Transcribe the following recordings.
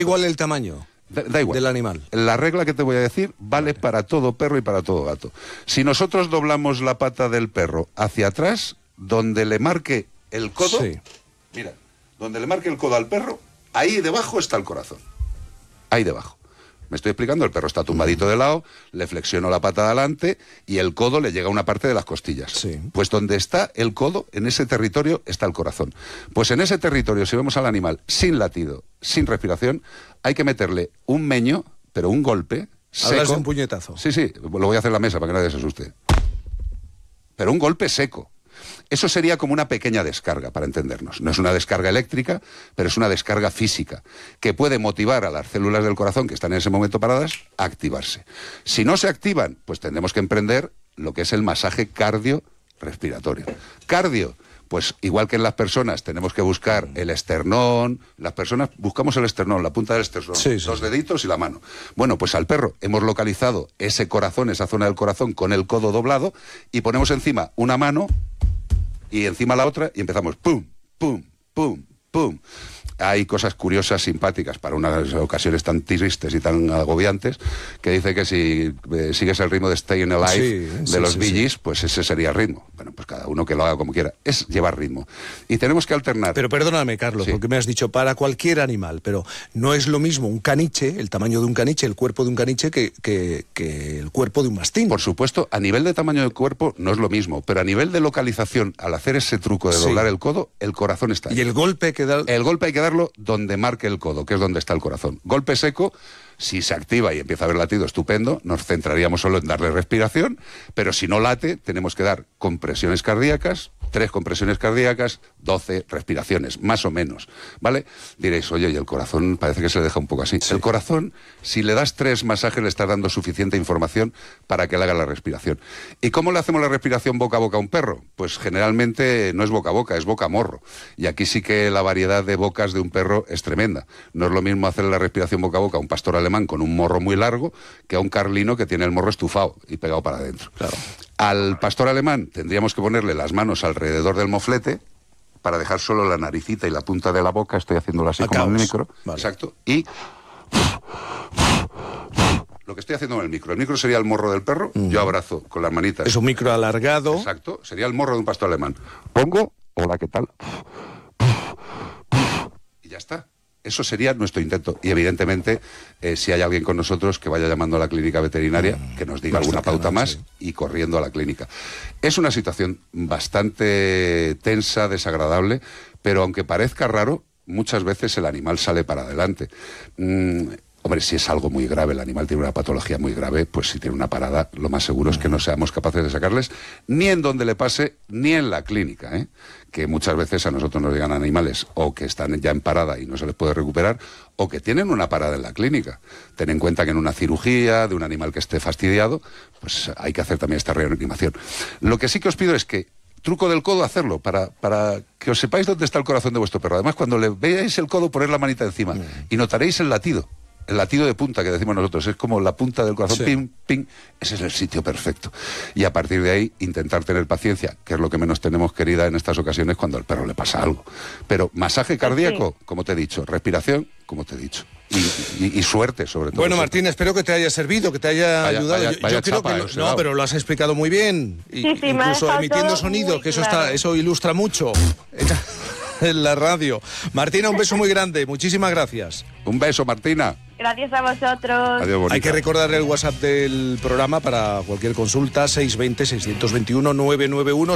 Igual el tamaño Da igual. del animal. La regla que te voy a decir vale para todo perro y para todo gato. Si nosotros doblamos la pata del perro hacia atrás, donde le marque el codo, Sí. mira, donde le marque el codo al perro, ahí debajo está el corazón. Ahí debajo. Me estoy explicando, el perro está tumbadito de lado, le flexiono la pata de adelante y el codo le llega a una parte de las costillas. Sí. Pues donde está el codo, en ese territorio está el corazón. Pues en ese territorio, si vemos al animal sin latido, sin respiración, hay que meterle un meño, pero un golpe seco. Hablas de un puñetazo. Sí, lo voy a hacer en la mesa para que nadie se asuste. Pero un golpe seco. Eso sería como una pequeña descarga, para entendernos. No es una descarga eléctrica, pero es una descarga física, que puede motivar a las células del corazón que están en ese momento paradas a activarse. Si no se activan, pues tendremos que emprender lo que es el masaje cardiorrespiratorio. Cardio, pues igual que en las personas tenemos que buscar el esternón, las personas buscamos el esternón, la punta del esternón, Sí. los deditos y la mano. Bueno, pues al perro hemos localizado ese corazón, esa zona del corazón con el codo doblado y ponemos encima una mano y encima la otra y empezamos pum, pum, pum, pum. Hay cosas curiosas, simpáticas, para unas ocasiones tan tristes y tan agobiantes, que dice que si sigues el ritmo de Staying Alive de los Bee Gees, pues ese sería el ritmo. Bueno, pues cada uno que lo haga como quiera. Es llevar ritmo. Y tenemos que alternar. Pero perdóname, Carlos, Sí. porque me has dicho para cualquier animal, pero no es lo mismo un caniche, el tamaño de un caniche, el cuerpo de un caniche, que el cuerpo de un mastín. Por supuesto, a nivel de tamaño del cuerpo no es lo mismo, pero a nivel de localización, al hacer ese truco de Sí. doblar el codo, el corazón está ahí. Y el golpe que da... El golpe hay que darlo donde marque el codo, que es donde está el corazón. Golpe seco, si se activa y empieza a haber latido, estupendo, nos centraríamos solo en darle respiración, pero si no late, tenemos que dar compresiones cardíacas, 3 compresiones cardíacas, 12 respiraciones, más o menos, ¿vale? Diréis, oye, y el corazón parece que se le deja un poco así. Sí. El corazón, si le das 3 masajes, le estás dando suficiente información para que le haga la respiración. ¿Y cómo le hacemos la respiración boca a boca a un perro? Pues generalmente no es boca a boca, es boca a morro. Y aquí sí que la variedad de bocas de un perro es tremenda. No es lo mismo hacer la respiración boca a boca a un pastor alemán con un morro muy largo que a un carlino que tiene el morro estufado y pegado para adentro. Claro. Al pastor alemán tendríamos que ponerle las manos alrededor del moflete para dejar solo la naricita y la punta de la boca, estoy haciéndolo así como en el micro, Vale. exacto, y lo que estoy haciendo en el micro sería el morro del perro, yo abrazo con las manitas. Es un micro alargado. Exacto, sería el morro de un pastor alemán. Pongo, hola, ¿qué tal? Y ya está. Eso sería nuestro intento. Y evidentemente, si hay alguien con nosotros, que vaya llamando a la clínica veterinaria, que nos diga alguna pauta más y corriendo a la clínica. Es una situación bastante tensa, desagradable, pero aunque parezca raro, muchas veces el animal sale para adelante. Hombre, si es algo muy grave, el animal tiene una patología muy grave, pues si tiene una parada, lo más seguro es que no seamos capaces de sacarles ni en donde le pase, ni en la clínica, ¿eh? Que muchas veces a nosotros nos llegan animales o que están ya en parada y no se les puede recuperar, o que tienen una parada en la clínica. Ten en cuenta que en una cirugía de un animal que esté fastidiado, pues hay que hacer también esta reanimación. Lo que sí que os pido es que truco del codo, hacerlo, para que os sepáis dónde está el corazón de vuestro perro. Además, cuando le veáis el codo, poner la manita encima y notaréis el latido. El latido de punta que decimos nosotros, es como la punta del corazón, Sí. ping, ping, ese es el sitio perfecto. Y a partir de ahí, intentar tener paciencia, que es lo que menos tenemos, querida, en estas ocasiones cuando al perro le pasa algo. Pero masaje cardíaco, como te he dicho, respiración, como te he dicho. Y suerte, sobre todo. Bueno, Martín, espero que te haya servido, que te haya Vaya- ayudado. vaya- vaya Yo creo chapa, que ese no, lado. pero lo has explicado muy bien. Y, Sí, me ha incluso dejado emitiendo todo sonido, muy que eso claro. eso ilustra mucho en la radio. Martina, un beso muy grande. Muchísimas gracias. Un beso, Martina. Gracias a vosotros. Adiós, bonita. Hay que recordarle el WhatsApp del programa para cualquier consulta, 620-621-991,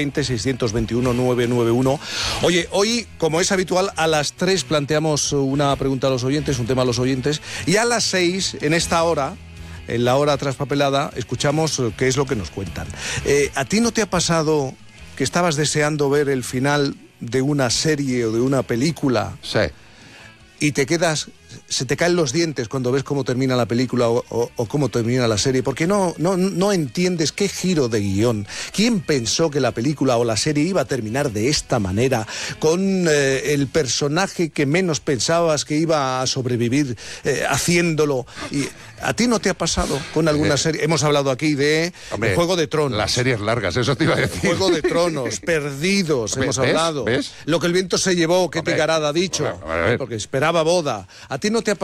620-621-991. Oye, hoy, como es habitual, a las 3 planteamos una pregunta a los oyentes, un tema a los oyentes, y a las 6, en esta hora, en la hora traspapelada, escuchamos qué es lo que nos cuentan. ¿A ti no te ha pasado que estabas deseando ver el final de una serie o de una película Sí. y te quedas, se te caen los dientes cuando ves cómo termina la película o cómo termina la serie, porque no entiendes qué giro de guión? ¿Quién pensó que la película o la serie iba a terminar de esta manera, con el personaje que menos pensabas que iba a sobrevivir haciéndolo? Y ¿a ti no te ha pasado con alguna serie? Hemos hablado aquí de Hombre, Juego de Tronos. Las series largas, eso te iba a decir. Juego de Tronos, Perdidos, hemos ¿Ves? hablado. ¿Ves? Lo que el viento se llevó, que Hombre, Tigarada ha dicho, a ver. porque esperaba boda. ¿A ti no te ha pasado